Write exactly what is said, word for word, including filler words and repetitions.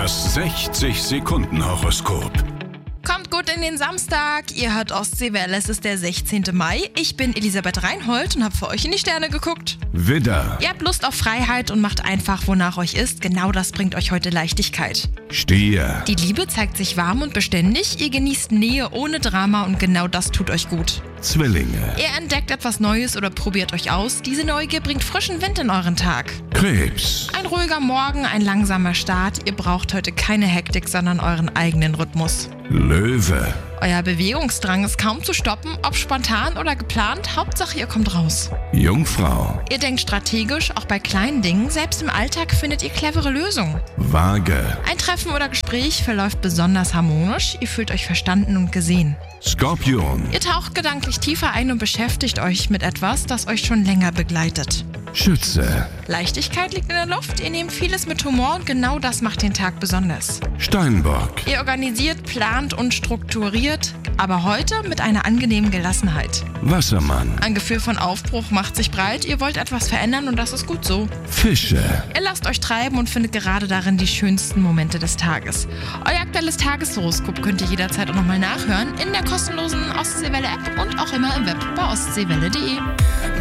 Das sechzig-Sekunden-Horoskop. Kommt gut in den Samstag. Ihr hört Ostseewelle, es ist der sechzehnten Mai. Ich bin Elisabeth Reinhold und habe für euch in die Sterne geguckt. Widder, Ihr habt Lust auf Freiheit und macht einfach, wonach euch ist. Genau das bringt euch heute Leichtigkeit. Stier, Die Liebe zeigt sich warm und beständig. Ihr genießt Nähe ohne Drama und genau das tut euch gut. Zwillinge, Ihr entdeckt etwas Neues oder probiert euch aus. Diese Neugier bringt frischen Wind in euren Tag. Krebs, Ein ruhiger Morgen, ein langsamer Start. Ihr braucht heute keine Hektik, sondern euren eigenen Rhythmus. Löwe, Euer Bewegungsdrang ist kaum zu stoppen, ob spontan oder geplant, Hauptsache ihr kommt raus. Jungfrau, Ihr denkt strategisch, auch bei kleinen Dingen, selbst im Alltag findet ihr clevere Lösungen. Waage, Ein Treffen oder Gespräch verläuft besonders harmonisch, ihr fühlt euch verstanden und gesehen. Skorpion, Ihr taucht gedanklich tiefer ein und beschäftigt euch mit etwas, das euch schon länger begleitet. Schütze, Leichtigkeit liegt in der Luft, ihr nehmt vieles mit Humor und genau das macht den Tag besonders. Steinbock, Ihr organisiert, plant und strukturiert, aber heute mit einer angenehmen Gelassenheit. Wassermann, Ein Gefühl von Aufbruch macht sich breit, ihr wollt etwas verändern und das ist gut so. Fische, Ihr lasst euch treiben und findet gerade darin die schönsten Momente des Tages. Euer aktuelles Tageshoroskop könnt ihr jederzeit auch nochmal nachhören in der kostenlosen Ostseewelle-App und auch immer im Web bei ostseewelle punkt de.